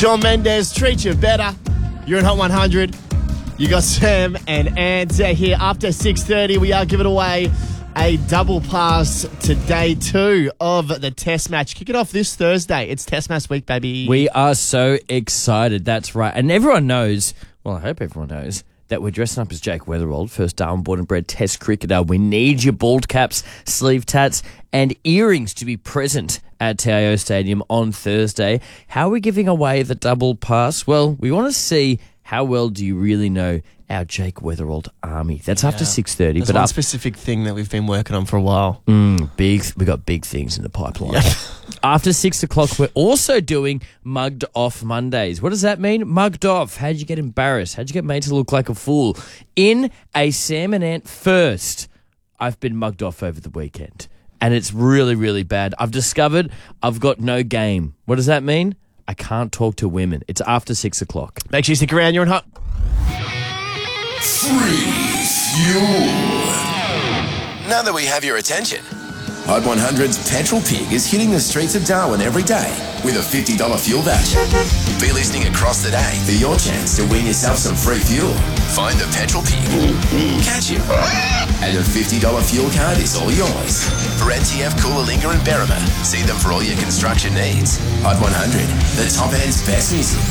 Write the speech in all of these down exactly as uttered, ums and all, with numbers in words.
Shawn Mendes, treat you better. You're in Hot one hundred. You got Sam and Ant here. After six thirty, we are giving away a double pass to day two of the test match. Kick it off this Thursday. It's test match week, baby. We are so excited. That's right. And everyone knows, well, I hope everyone knows, that we're dressing up as Jake Weatherald, first Darwin born and bred test cricketer. We need your bald caps, sleeve tats, and earrings to be present at T I O Stadium on Thursday. How are we giving away the double pass? Well, we want to see how well do you really know our Jake Weatherald army. That's yeah. after six thirty. That's but one up- specific thing that we've been working on for a while. Mm, big. We got big things in the pipeline. Yeah. After six o'clock, we're also doing Mugged Off Mondays. What does that mean? Mugged off. How'd you get embarrassed? How'd you get made to look like a fool? In a Sam and Ant first, I've been mugged off over the weekend. And it's really, really bad. I've discovered I've got no game. What does that mean? I can't talk to women. It's after six o'clock. Make sure you stick around. You're in Hot. Free fuel. Now that we have your attention, Hot one hundred's Petrol Pig is hitting the streets of Darwin every day with a fifty dollars fuel voucher. Be listening across the day for your chance to win yourself some free fuel. Find the Petrol Pig, catch him, and a fifty dollars fuel card is all yours. For N T F, Coolalingga and Berrima, see them for all your construction needs. Hot one hundred, the top end's best music.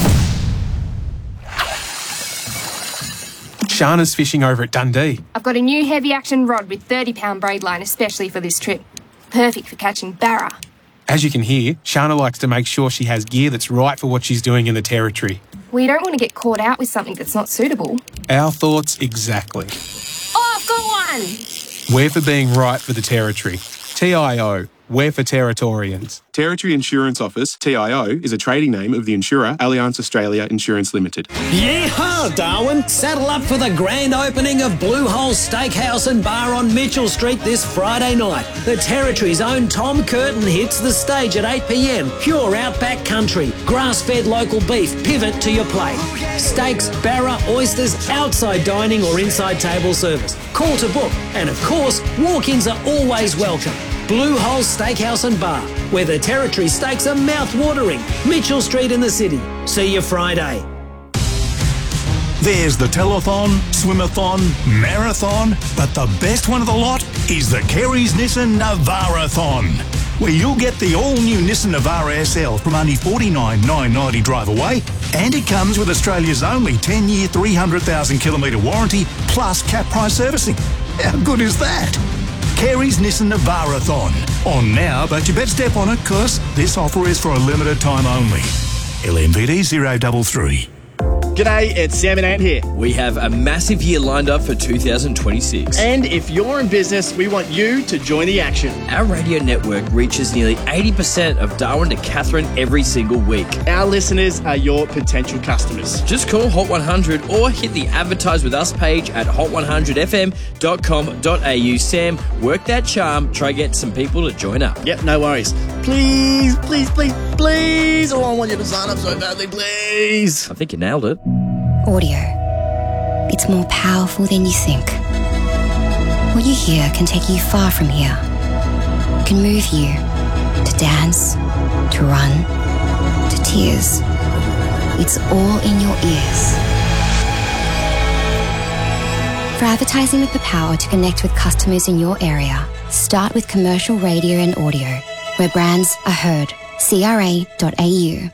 Shana's fishing over at Dundee. I've got a new heavy action rod with thirty pound braid line especially for this trip. Perfect for catching barra. As you can hear, Shana likes to make sure she has gear that's right for what she's doing in the territory. We don't want to get caught out with something that's not suitable. Our thoughts exactly. Oh, I've got one! We're for being right for the territory. T I O. We're for Territorians. Territory Insurance Office, T I O, is a trading name of the insurer Allianz Australia Insurance Limited. Yeehaw, Darwin! Saddle up for the grand opening of Blue Hole Steakhouse and Bar on Mitchell Street this Friday night. The Territory's own Tom Curtin hits the stage at eight p m. Pure outback country, grass-fed local beef, pivot to your plate. Steaks, barra, oysters, outside dining or inside table service. Call to book. And of course, walk-ins are always welcome. Blue Hole Steakhouse and Bar, where the Territory steaks are mouth-watering. Mitchell Street in the city. See you Friday. There's the telethon, swimathon, marathon, but the best one of the lot is the Kerry's Nissan Navara-thon, where you'll get the all-new Nissan Navara S L from only forty-nine thousand nine hundred ninety drive away, and it comes with Australia's only ten-year, three hundred thousand kilometre warranty plus cap price servicing. How good is that? Kerry's Nissan Navara-thon. On now, but you better step on it, cause this offer is for a limited time only. L M V D zero three three. G'day, it's Sam and Ant here. We have a massive year lined up for two thousand twenty-six. And if you're in business, we want you to join the action. Our radio network reaches nearly eighty percent of Darwin to Katherine every single week. Our listeners are your potential customers. Just call Hot one hundred or hit the Advertise With Us page at hot one hundred f m dot com dot a u. Sam, work that charm. Try get some people to join up. Yep, no worries. Please, please, please, please. Oh, I want you to sign up so badly, please. I think you nailed it. Audio. It's more powerful than you think. What you hear can take you far from here. It can move you to dance, to run, to tears. It's all in your ears. For advertising with the power to connect with customers in your area, start with commercial radio and audio, where brands are heard. C R A dot A U.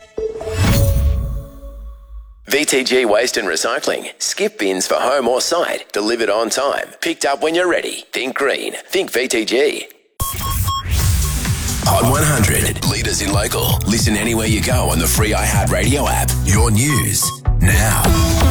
V T G Waste and Recycling. Skip bins for home or site. Delivered on time. Picked up when you're ready. Think green. Think V T G. Hot one hundred. Leaders in local. Listen anywhere you go on the free iHeartRadio app. Your news now.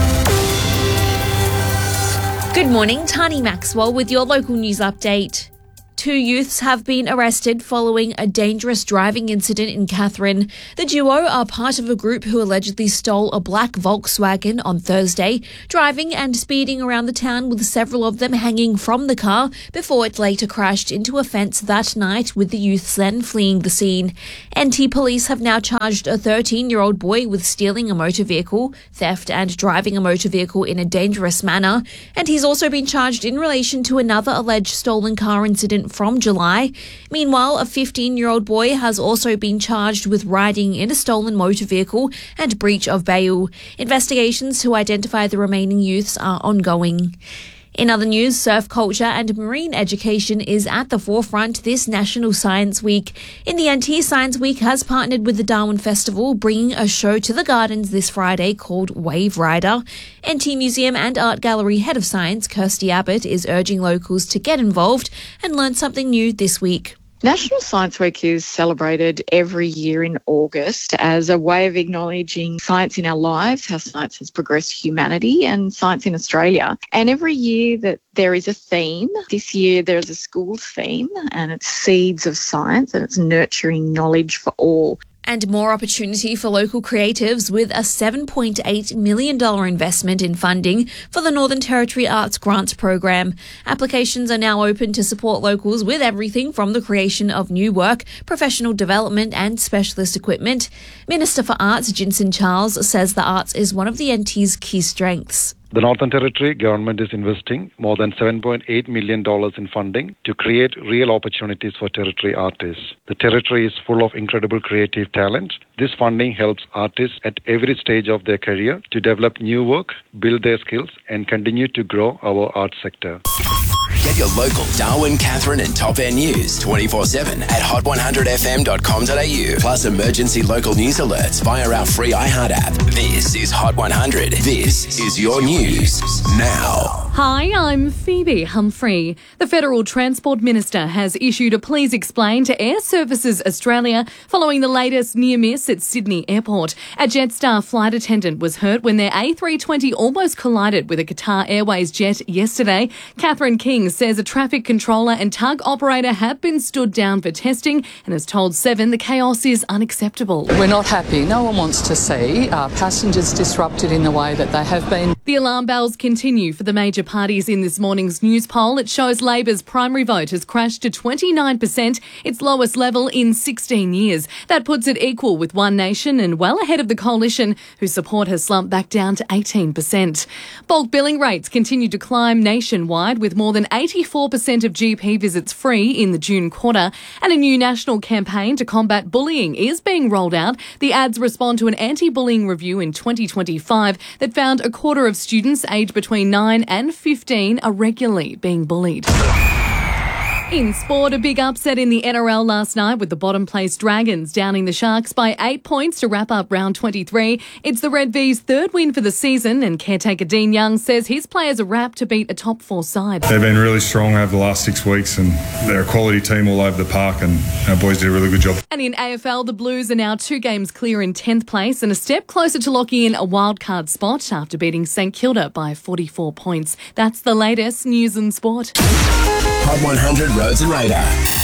Good morning, Tani Maxwell with your local news update. Two youths have been arrested following a dangerous driving incident in Katherine. The duo are part of a group who allegedly stole a black Volkswagen on Thursday, driving and speeding around the town with several of them hanging from the car before it later crashed into a fence that night, with the youths then fleeing the scene. N T police have now charged a thirteen-year-old boy with stealing a motor vehicle, theft and driving a motor vehicle in a dangerous manner, and he's also been charged in relation to another alleged stolen car incident incident from July. Meanwhile, a fifteen-year-old boy has also been charged with riding in a stolen motor vehicle and breach of bail. Investigations to identify the remaining youths are ongoing. In other news, surf culture and marine education is at the forefront this National Science Week. In the N T, Science Week has partnered with the Darwin Festival, bringing a show to the gardens this Friday called Wave Rider. N T Museum and Art Gallery Head of Science, Kirsty Abbott, is urging locals to get involved and learn something new this week. National Science Week is celebrated every year in August as a way of acknowledging science in our lives, how science has progressed humanity and science in Australia. And every year that there is a theme, this year there is a school's theme and it's Seeds of Science and it's nurturing knowledge for all. And more opportunity for local creatives with a seven point eight million dollars investment in funding for the Northern Territory Arts Grants Program. Applications are now open to support locals with everything from the creation of new work, professional development and specialist equipment. Minister for Arts, Jinson Charles, says the arts is one of the N T's key strengths. The Northern Territory government is investing more than seven point eight million dollars in funding to create real opportunities for Territory artists. The Territory is full of incredible creative talent. This funding helps artists at every stage of their career to develop new work, build their skills, and continue to grow our arts sector. Get your local Darwin, Katherine and Top Air news twenty-four seven at hot one hundred f m dot com dot a u. Plus emergency local news alerts via our free iHeart app. This is Hot one hundred. This is your news now. Hi, I'm Phoebe Humphrey. The Federal Transport Minister has issued a please explain to Air Services Australia following the latest near miss at Sydney Airport. A Jetstar flight attendant was hurt when their A three twenty almost collided with a Qatar Airways jet yesterday. Catherine King says a traffic controller and tug operator have been stood down for testing and has told Seven the chaos is unacceptable. We're not happy. No one wants to see our passengers disrupted in the way that they have been. The alarm bells continue for the major parties in this morning's news poll. It shows Labor's primary vote has crashed to twenty-nine percent, its lowest level in sixteen years. That puts it equal with One Nation and well ahead of the Coalition, whose support has slumped back down to eighteen percent. Bulk billing rates continue to climb nationwide, with more than eighty-four percent of G P visits free in the June quarter. And a new national campaign to combat bullying is being rolled out. The ads respond to an anti-bullying review in twenty twenty-five that found a quarter of students aged between nine and fifteen are regularly being bullied. In sport, a big upset in the N R L last night with the bottom-placed Dragons downing the Sharks by eight points to wrap up round twenty-three. It's the Red V's third win for the season, and caretaker Dean Young says his players are wrapped to beat a top four side. They've been really strong over the last six weeks and they're a quality team all over the park, and our boys did a really good job. And in A F L, the Blues are now two games clear in tenth place and a step closer to locking in a wildcard spot after beating St Kilda by forty-four points. That's the latest news and sport. Hot one hundred Roads and Radar.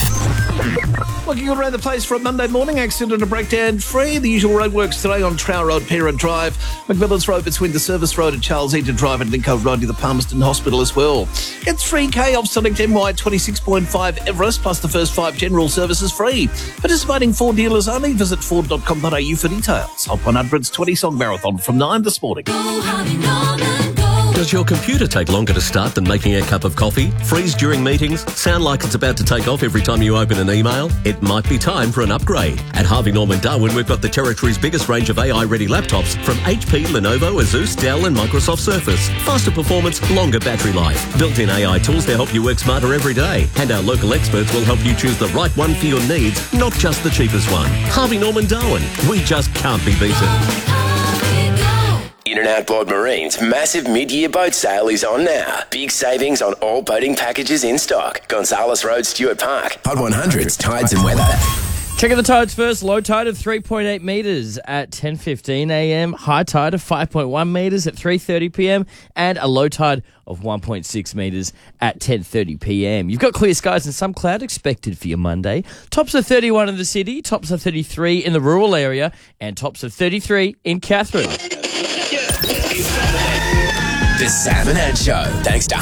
Looking around the place for a Monday morning, accident and a breakdown free. The usual roadworks today on Trower Road, Parent Drive, McMillan's Road between the Service Road and Charles Eaton Drive, and Lincoln Road near the Palmerston Hospital as well. Get three K off Select M Y twenty-six point five Everest, plus the first five general services free. Participating Ford dealers only. Visit ford dot com dot a u for details. Hot one hundred's twenty song marathon from nine this morning. Does your computer take longer to start than making a cup of coffee? Freeze during meetings? Sound like it's about to take off every time you open an email? It might be time for an upgrade. At Harvey Norman Darwin, we've got the Territory's biggest range of A I-ready laptops from H P, Lenovo, Asus, Dell and Microsoft Surface. Faster performance, longer battery life. Built-in A I tools to help you work smarter every day. And our local experts will help you choose the right one for your needs, not just the cheapest one. Harvey Norman Darwin. We just can't be beaten. In and Outboard Marine's massive mid-year boat sale is on now. Big savings on all boating packages in stock. Gonzales Road, Stuart Park. Hot one hundred's Tides and Weather. Checking the tides first. Low tide of three point eight metres at ten fifteen a m. High tide of five point one metres at three thirty p m. And a low tide of one point six metres at ten thirty p m. You've got clear skies and some cloud expected for your Monday. Tops of thirty-one in the city, tops of thirty-three in the rural area, and tops of thirty-three in Katherine. The Sam and Ed Show. Thanks to